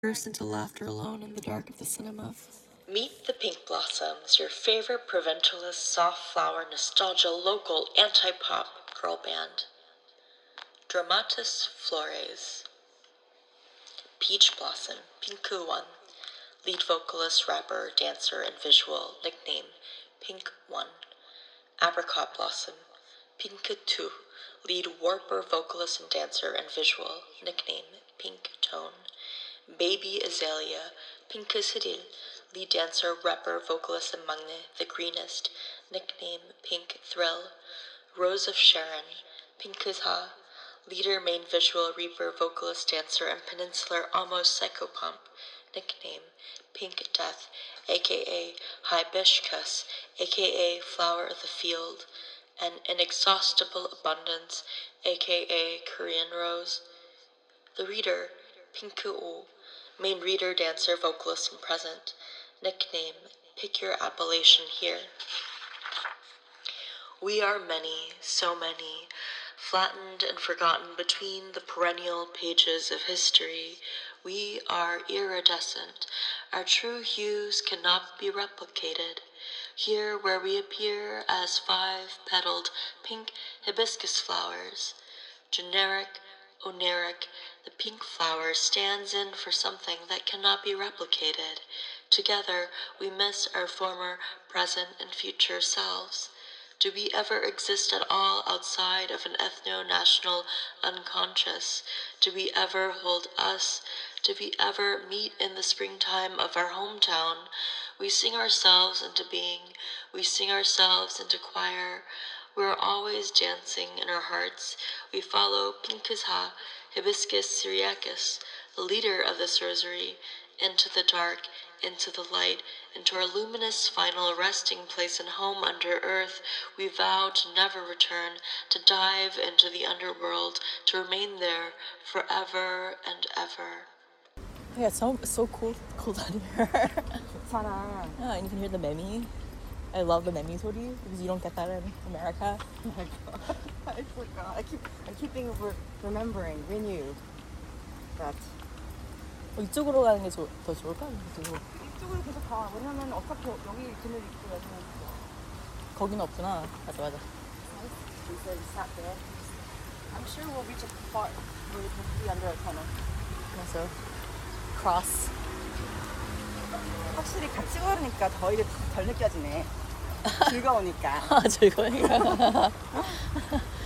burst into laughter alone in the dark of the cinema. Meet the Pink Blossoms, your favorite Provençalist soft flower nostalgia local anti-pop girl band. Dramatis Flores. Peach Blossom, Pinku One. Lead vocalist, rapper, dancer, and visual, nickname Pink One. Apricot Blossom, Pinka Two. Lead warper, vocalist, and dancer, and visual, nickname Pink Tone. Baby Azalea, Pinkas Hidil. Lead dancer, rapper, vocalist, and magne, the greenest, nickname Pink Thrill. Rose of Sharon, Pinkas Ha. Leader, main visual, reaper, vocalist, dancer, and peninsular almost psychopomp, nickname Pink Death, aka Hibiscus, aka Flower of the Field, and Inexhaustible Abundance, aka Korean Rose. The reader, Pinku O, main reader, dancer, vocalist, and present, nickname Pick Your Appellation Here. We are many, so many, flattened and forgotten between the perennial pages of history. We are iridescent. Our true hues cannot be replicated. Here where we appear as 5-petaled pink hibiscus flowers. Generic, oneric, the pink flower stands in for something that cannot be replicated. Together we miss our former, present, and future selves. Do we ever exist at all outside of an ethno-national unconscious? Do we ever hold us? Do we ever meet in the springtime of our hometown? We sing ourselves into being. We sing ourselves into choir. We are always dancing in our hearts. We follow Pinkas Ha, Hibiscus syriacus, the leader of this rosary, into the dark, into the light, into our luminous final resting place and home under earth. We vow to never return, to dive into the underworld, to remain there forever and ever. Yeah, it's so cool down here. 괜찮아. Yeah, and you can hear the memi. I love the memi 소리 because you don't get that in America. I forgot. I keep thinking of remembering. We knew that. 이쪽으로 가는 게 더 좋을까? 이쪽으로 계속 가. 왜냐면 어차피 여기 그늘 있고 여기는 있어. 거기는 없구나. 맞아. We said it's not there. I'm sure we'll reach a part where we can be under a tunnel. 맞아. Cross. 확실히 같이 걸으니까 더 이게 덜 느껴지네. 즐거우니까. 즐거우니까.